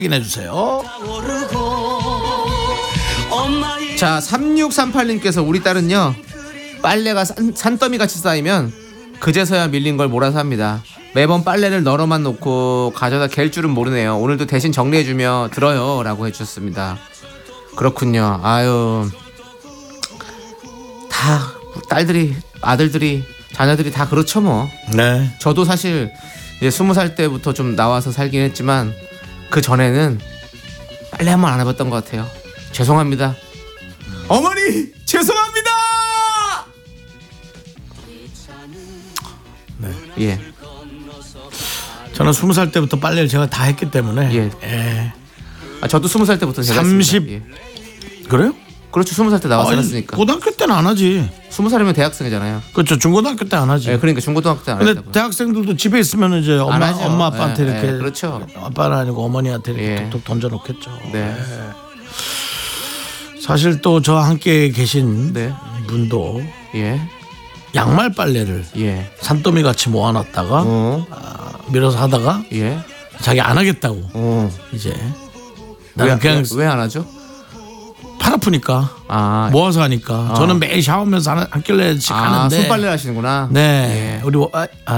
확인해 주세요. 자, 3638님께서 우리 딸은요 빨래가 산더미 같이 쌓이면 그제서야 밀린 걸 몰아서 합니다. 매번 빨래를 널어만 놓고 가져다 갤 줄은 모르네요. 오늘도 대신 정리해주며 들어요 라고 해주셨습니다. 그렇군요. 아유, 다 딸들이, 아들들이, 자녀들이 다 그렇죠 뭐. 네. 저도 사실 이제 20살 때부터 좀 나와서 살긴 했지만 그 전에는 빨래 한 번 안 해봤던 것 같아요. 죄송합니다. 어머니 죄송합니다. 네. 예. 저는 20살 때부터 빨래를 제가 다 했기 때문에. 예. 예. 아, 저도 20살 때부터 제가 30 했습니다. 예. 그래요? 그렇죠. 20살 때 나와서 살았으니까. 고등학교 때는 안 하지. 20살이면 대학생이잖아요. 그렇죠. 중고등학교 때 안 하지. 예, 그러니까 중고등학교 때 안 근데 했다고. 대학생들도 집에 있으면 이제 안 하죠. 엄마 아빠한테 예, 이렇게 예, 그렇죠. 아빠는 아니고 어머니한테 이렇게 예. 톡톡 던져놓겠죠. 네. 사실 또 저와 함께 계신 네. 분도 예. 양말 빨래를 예. 산더미 같이 모아놨다가 밀어서 하다가 예. 자기 안 하겠다고 이제 나는 그냥 왜 안 하죠? 팔 아프니까 아, 모아서 하니까 저는 매일 샤워하면서 하길래 하는데 손빨래를 하시는구나. 네 예. 우리